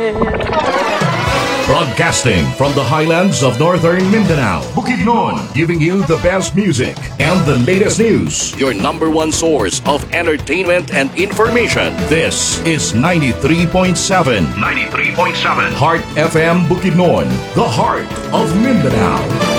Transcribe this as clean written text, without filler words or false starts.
Broadcasting from the highlands of northern Mindanao, Bukidnon, giving you the best music and the latest news. Your number one source of entertainment and information. This is 93.7. 93.7. Heart FM Bukidnon, the heart of Mindanao.